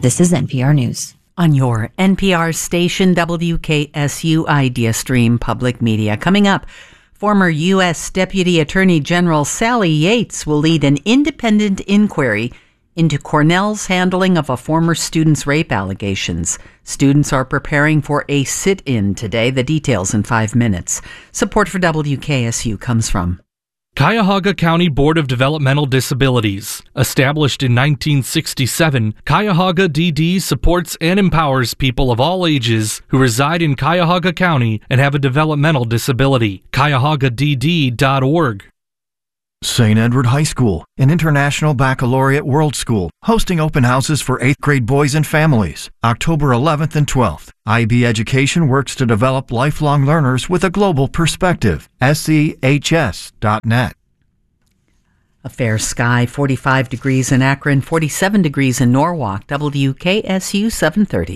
This is NPR News. On your NPR station, WKSU Idea Stream Public Media. Coming up, former U.S. Deputy Attorney General Sally Yates will lead an independent inquiry into Cornell's handling of a former student's rape allegations. Students are preparing for a sit-in today. The details in 5 minutes. Support for WKSU comes from Cuyahoga County Board of Developmental Disabilities. Established in 1967, Cuyahoga DD supports and empowers people of all ages who reside in Cuyahoga County and have a developmental disability. CuyahogaDD.org. St. Edward High School, an international baccalaureate world school, hosting open houses for 8th grade boys and families, October 11th and 12th. IB Education works to develop lifelong learners with a global perspective. SEHS.net. A fair sky, 45 degrees in Akron, 47 degrees in Norwalk. WKSU 730.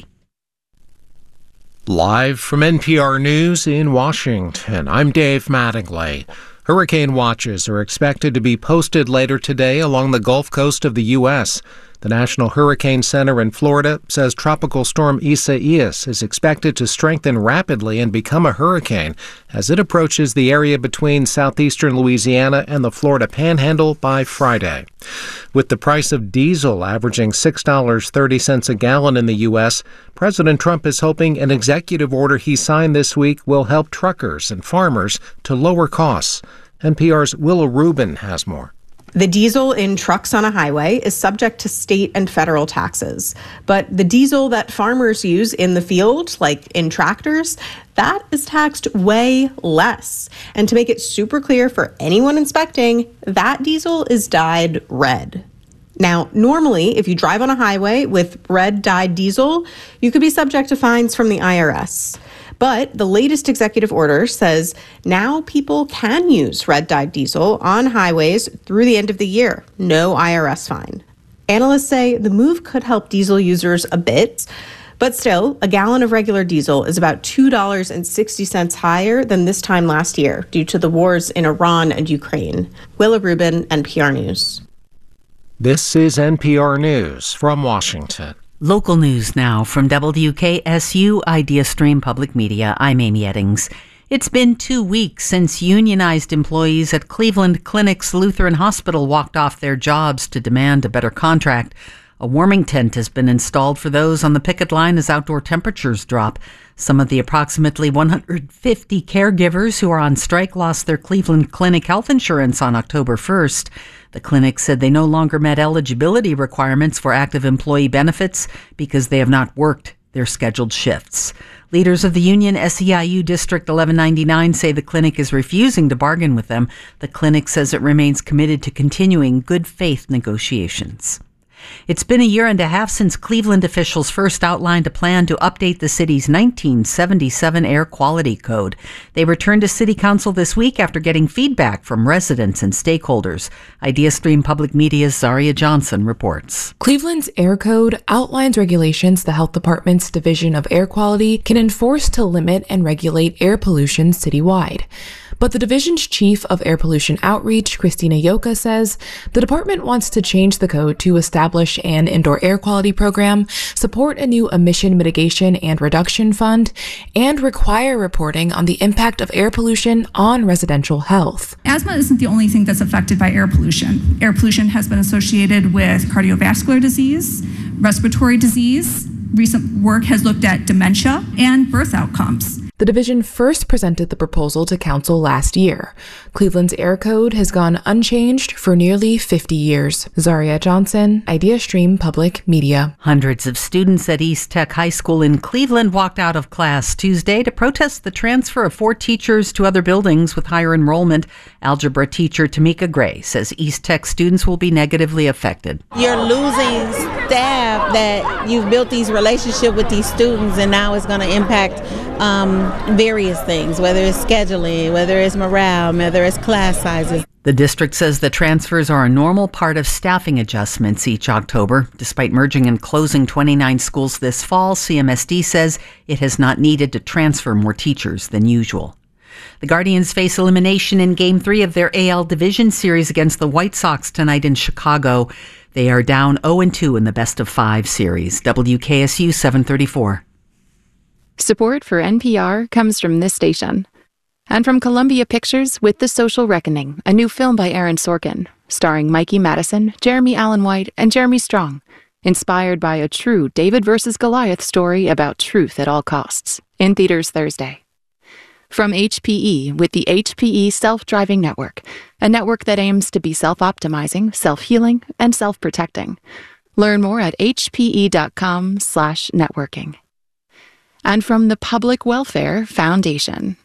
Live from NPR News in Washington, I'm Dave Mattingly. Hurricane watches are expected to be posted later today along the Gulf Coast of the U.S. The National Hurricane Center in Florida says Tropical Storm Isaias is expected to strengthen rapidly and become a hurricane as it approaches the area between southeastern Louisiana and the Florida Panhandle by Friday. With the price of diesel averaging $6.30 a gallon in the U.S., President Trump is hoping an executive order he signed this week will help truckers and farmers to lower costs. NPR's Willa Rubin has more. The diesel in trucks on a highway is subject to state and federal taxes. But the diesel that farmers use in the field, like in tractors, that is taxed way less. And to make it super clear for anyone inspecting, that diesel is dyed red. Now, normally, if you drive on a highway with red dyed diesel, you could be subject to fines from the IRS. But the latest executive order says now people can use red dyed diesel on highways through the end of the year. No IRS fine. Analysts say the move could help diesel users a bit, but still, a gallon of regular diesel is about $2.60 higher than this time last year due to the wars in Iran and Ukraine. Willa Rubin, NPR News. This is NPR News from Washington. Local news now from WKSU Idea Stream Public Media. I'm Amy Eddings. It's been 2 weeks since unionized employees at Cleveland Clinic's Lutheran Hospital walked off their jobs to demand a better contract. A warming tent has been installed for those on the picket line as outdoor temperatures drop. Some of the approximately 150 caregivers who are on strike lost their Cleveland Clinic health insurance on October 1st. The clinic said they no longer met eligibility requirements for active employee benefits because they have not worked their scheduled shifts. Leaders of the union SEIU District 1199 say the clinic is refusing to bargain with them. The clinic says it remains committed to continuing good faith negotiations. It's been a year and a half since Cleveland officials first outlined a plan to update the city's 1977 air quality code. They returned to City Council this week after getting feedback from residents and stakeholders. Idea Stream Public Media's Zaria Johnson reports. Cleveland's air code outlines regulations the health department's Division of Air Quality can enforce to limit and regulate air pollution citywide. But the division's chief of air pollution outreach, Christina Yoka, says the department wants to change the code to establish an indoor air quality program, support a new emission mitigation and reduction fund, and require reporting on the impact of air pollution on residential health. Asthma isn't the only thing that's affected by air pollution. Air pollution has been associated with cardiovascular disease, respiratory disease. Recent work has looked at dementia and birth outcomes. The division first presented the proposal to council last year. Cleveland's air code has gone unchanged for nearly 50 years. Zaria Johnson, Idea Stream Public Media. Hundreds of students at East Tech High School in Cleveland walked out of class Tuesday to protest the transfer of 4 teachers to other buildings with higher enrollment. Algebra teacher Tamika Gray says East Tech students will be negatively affected. You're losing staff that you've built these relationships with these students, and now it's going to impact various things, whether it's scheduling, whether it's morale, whether it's class sizes. The district says the transfers are a normal part of staffing adjustments each October. Despite merging and closing 29 schools this fall, CMSD says it has not needed to transfer more teachers than usual. The Guardians face elimination in Game 3 of their AL Division Series against the White Sox tonight in Chicago. They are down 0-2 in the best of 5 series. WKSU 734. Support for NPR comes from this station. And from Columbia Pictures with The Social Reckoning, a new film by Aaron Sorkin, starring Mikey Madison, Jeremy Allen White, and Jeremy Strong, inspired by a true David versus Goliath story about truth at all costs, in theaters Thursday. From HPE with the HPE Self-Driving Network, a network that aims to be self-optimizing, self-healing, and self-protecting. Learn more at hpe.com/networking. And from the Public Welfare Foundation.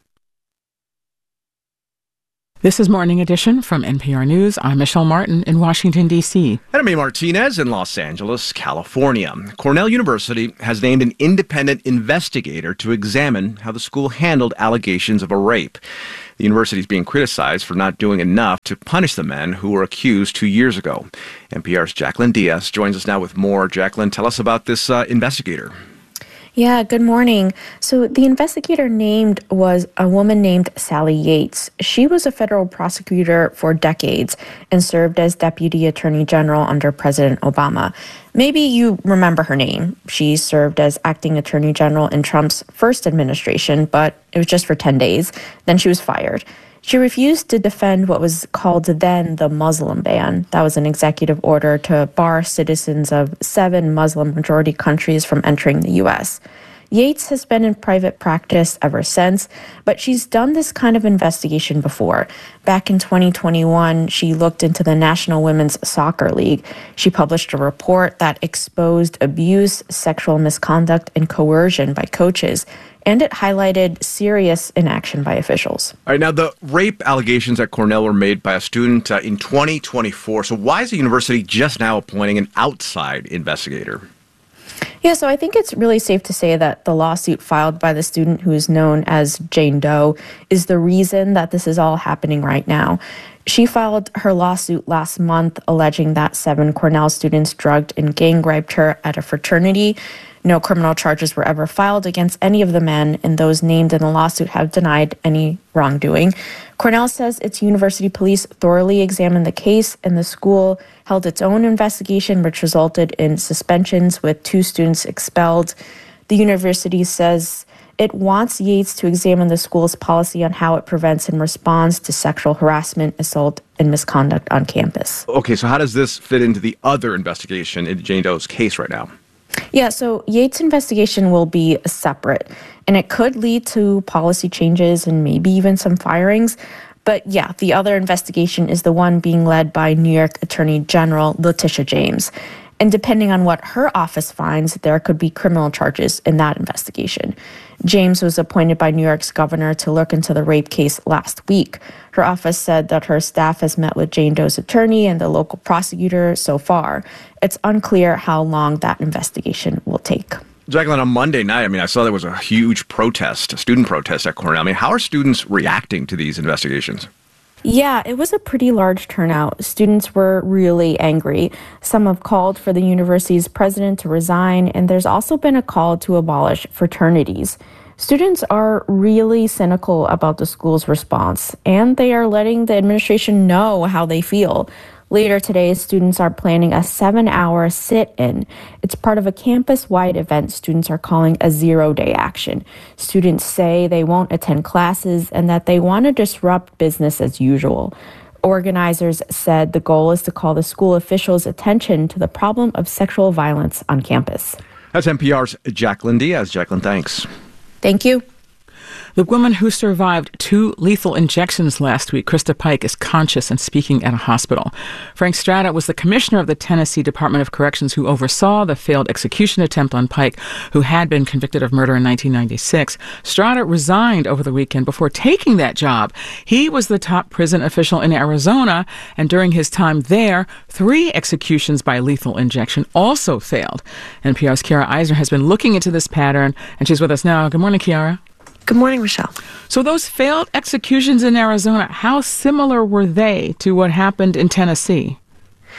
This is Morning Edition from NPR News. I'm Michelle Martin in Washington, D.C. And I'm A. Martinez in Los Angeles, California. Cornell University has named an independent investigator to examine how the school handled allegations of a rape. The university is being criticized for not doing enough to punish the men who were accused 2 years ago. NPR's Jacqueline Diaz joins us now with more. Jacqueline, tell us about this investigator. Yeah, good morning. So the investigator named was a woman named Sally Yates. She was a federal prosecutor for decades and served as Deputy Attorney General under President Obama. Maybe you remember her name. She served as acting Attorney General in Trump's first administration, but it was just for 10 days. Then she was fired. She refused to defend what was called then the Muslim ban. That was an executive order to bar citizens of 7 Muslim-majority countries from entering the U.S. Yates has been in private practice ever since, but she's done this kind of investigation before. Back in 2021, she looked into the National Women's Soccer League. She published a report that exposed abuse, sexual misconduct, and coercion by coaches, and it highlighted serious inaction by officials. All right, now the rape allegations at Cornell were made by a student in 2024. So why is the university just now appointing an outside investigator? Yeah, so I think it's really safe to say that the lawsuit filed by the student who is known as Jane Doe is the reason that this is all happening right now. She filed her lawsuit last month alleging that 7 Cornell students drugged and gang raped her at a fraternity. No criminal charges were ever filed against any of the men, and those named in the lawsuit have denied any wrongdoing. Cornell says its university police thoroughly examined the case, and the school held its own investigation, which resulted in suspensions with 2 students expelled. The university says it wants Yates to examine the school's policy on how it prevents and responds to sexual harassment, assault, and misconduct on campus. Okay, so how does this fit into the other investigation in Jane Doe's case right now? Yeah, so Yates' investigation will be separate, and it could lead to policy changes and maybe even some firings. But yeah, the other investigation is the one being led by New York Attorney General Letitia James. And depending on what her office finds, there could be criminal charges in that investigation. James was appointed by New York's governor to look into the rape case last week. Her office said that her staff has met with Jane Doe's attorney and the local prosecutor so far. It's unclear how long that investigation will take. Jacqueline, on Monday night, I saw there was a huge protest, a student protest at Cornell. How are students reacting to these investigations? Yeah, it was a pretty large turnout. Students were really angry. Some have called for the university's president to resign, and there's also been a call to abolish fraternities. Students are really cynical about the school's response, and they are letting the administration know how they feel. Later today, students are planning a 7-hour sit-in. It's part of a campus-wide event students are calling a zero-day action. Students say they won't attend classes and that they want to disrupt business as usual. Organizers said the goal is to call the school officials' attention to the problem of sexual violence on campus. That's NPR's Jacqueline Diaz. Jacqueline, thanks. Thank you. The woman who survived 2 lethal injections last week, Krista Pike, is conscious and speaking at a hospital. Frank Strata was the commissioner of the Tennessee Department of Corrections who oversaw the failed execution attempt on Pike, who had been convicted of murder in 1996. Strata resigned over the weekend before taking that job. He was the top prison official in Arizona, and during his time there, 3 executions by lethal injection also failed. NPR's Kiara Eisner has been looking into this pattern, and she's with us now. Good morning, Kiara. Good morning, Michelle. So those failed executions in Arizona, how similar were they to what happened in Tennessee?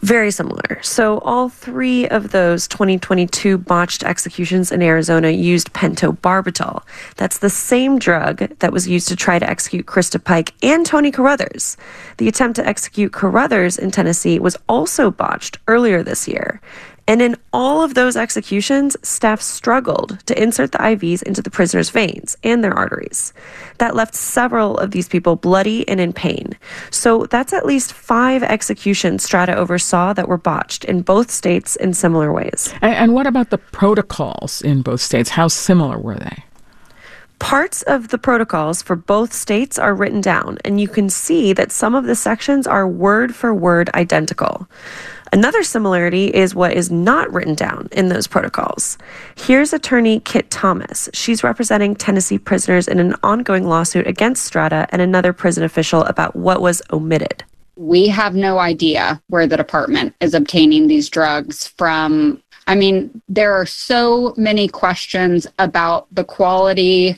Very similar. So all three of those 2022 botched executions in Arizona used pentobarbital. That's the same drug that was used to try to execute Krista Pike and Tony Carruthers. The attempt to execute Carruthers in Tennessee was also botched earlier this year. And in all of those executions, staff struggled to insert the IVs into the prisoners' veins and their arteries. That left several of these people bloody and in pain. So that's at least 5 executions Strata oversaw that were botched in both states in similar ways. And what about the protocols in both states? How similar were they? Parts of the protocols for both states are written down, and you can see that some of the sections are word for word identical. Another similarity is what is not written down in those protocols. Here's attorney Kit Thomas. She's representing Tennessee prisoners in an ongoing lawsuit against Strata and another prison official about what was omitted. We have no idea where the department is obtaining these drugs from. I mean, there are so many questions about the quality,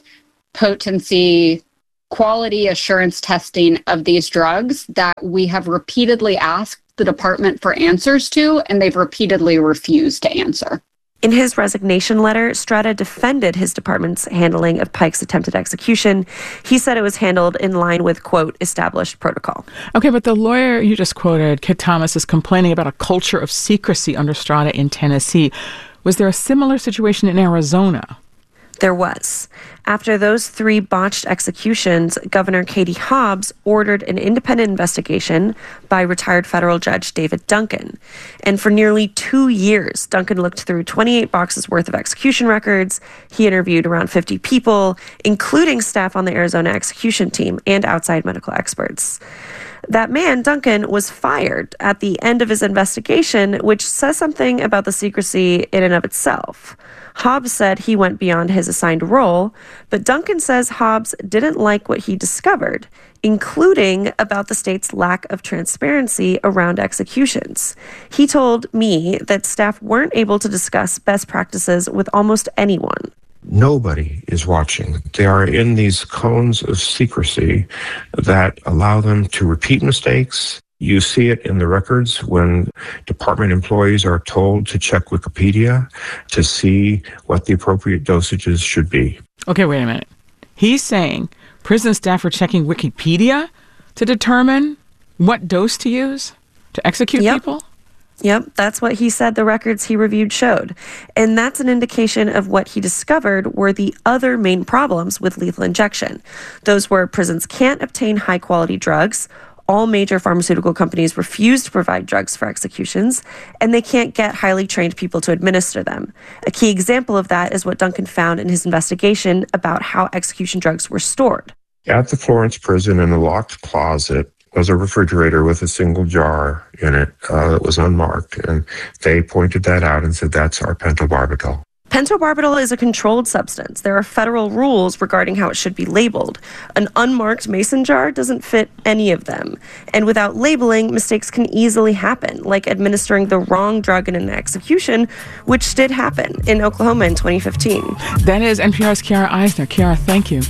potency, quality assurance testing of these drugs that we have repeatedly asked the department for answers to, and they've repeatedly refused to answer. In his resignation letter, Strata defended his department's handling of Pike's attempted execution. He said it was handled in line with, quote, established protocol. Okay, but the lawyer you just quoted, Kit Thomas, is complaining about a culture of secrecy under Strata in Tennessee. Was there a similar situation in Arizona? There was. After those 3 botched executions, Governor Katie Hobbs ordered an independent investigation by retired federal judge David Duncan. And for nearly 2 years, Duncan looked through 28 boxes worth of execution records. He interviewed around 50 people, including staff on the Arizona execution team and outside medical experts. That man, Duncan, was fired at the end of his investigation, which says something about the secrecy in and of itself. Hobbs said he went beyond his assigned role, but Duncan says Hobbs didn't like what he discovered, including about the state's lack of transparency around executions. He told me that staff weren't able to discuss best practices with almost anyone. Nobody is watching. They are in these cones of secrecy that allow them to repeat mistakes. You see it in the records when department employees are told to check Wikipedia to see what the appropriate dosages should be. Okay, wait a minute. He's saying prison staff are checking Wikipedia to determine what dose to use to execute people? Yep, that's what he said the records he reviewed showed. And that's an indication of what he discovered were the other main problems with lethal injection. Those were prisons can't obtain high-quality drugs, all major pharmaceutical companies refuse to provide drugs for executions, and they can't get highly trained people to administer them. A key example of that is what Duncan found in his investigation about how execution drugs were stored. At the Florence prison, in a locked closet, was a refrigerator with a single jar in it that was unmarked, and they pointed that out and said, that's our pentobarbital. Pentobarbital is a controlled substance. There are federal rules regarding how it should be labeled. An unmarked mason jar doesn't fit any of them. And without labeling, mistakes can easily happen, like administering the wrong drug in an execution, which did happen in Oklahoma in 2015. That is NPR's Kiara Eisner. Kiara, thank you.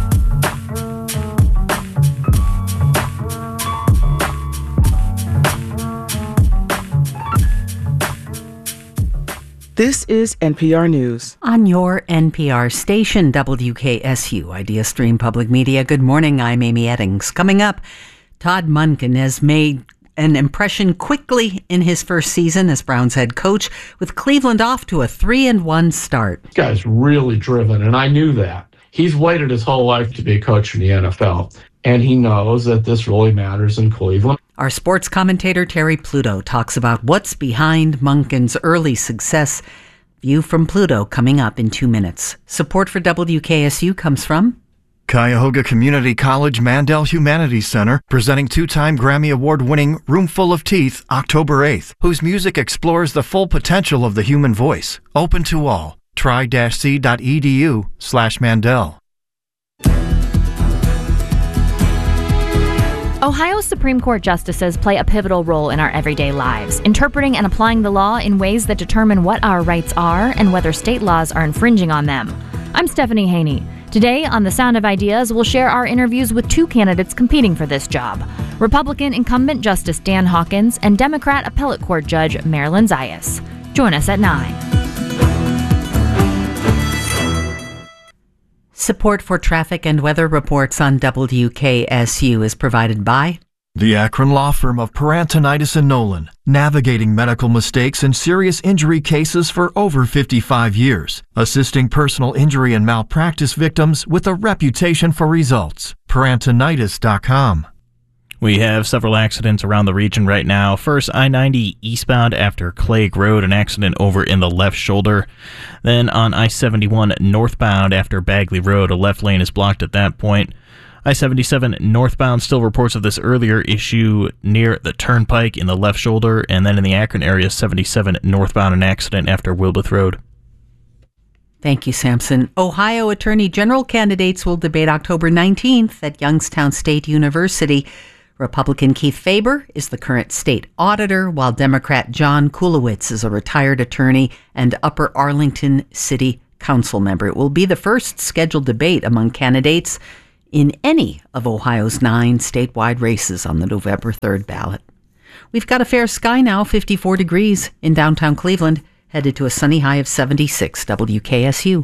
This is NPR News. On your NPR station, WKSU, Idea Stream Public Media. Good morning, I'm Amy Eddings. Coming up, Todd Monken has made an impression quickly in his first season as Browns head coach, with Cleveland off to a 3-1 start. This guy's really driven, and I knew that. He's waited his whole life to be a coach in the NFL, and he knows that this really matters in Cleveland. Our sports commentator Terry Pluto talks about what's behind Monken's early success. View from Pluto coming up in 2 minutes. Support for WKSU comes from Cuyahoga Community College Mandel Humanities Center, presenting 2-time Grammy Award-winning Roomful of Teeth, October 8th, whose music explores the full potential of the human voice. Open to all. Try-c.edu/Mandel. Ohio Supreme Court justices play a pivotal role in our everyday lives, interpreting and applying the law in ways that determine what our rights are and whether state laws are infringing on them. I'm Stephanie Haney. Today on The Sound of Ideas, we'll share our interviews with 2 candidates competing for this job. Republican incumbent Justice Dan Hawkins, and Democrat appellate court judge Marilyn Zayas. Join us at 9. Support for traffic and weather reports on WKSU is provided by the Akron law firm of Perantonitis and Nolan, navigating medical mistakes and serious injury cases for over 55 years, assisting personal injury and malpractice victims with a reputation for results. Perantonitis.com. We have several accidents around the region right now. First, I-90 eastbound after Clegg Road, an accident over in the left shoulder. Then on I-71 northbound after Bagley Road, a left lane is blocked at that point. I-77 northbound still reports of this earlier issue near the turnpike in the left shoulder. And then in the Akron area, 77 northbound, an accident after Wilbeth Road. Thank you, Samson. Ohio Attorney General candidates will debate October 19th at Youngstown State University. Republican Keith Faber is the current state auditor, while Democrat John Kulowitz is a retired attorney and Upper Arlington City Council member. It will be the first scheduled debate among candidates in any of Ohio's 9 statewide races on the November 3rd ballot. We've got a fair sky now, 54 degrees in downtown Cleveland, headed to a sunny high of 76. WKSU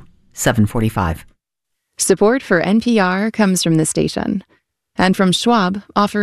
745. Support for NPR comes from the station and from Schwab, offering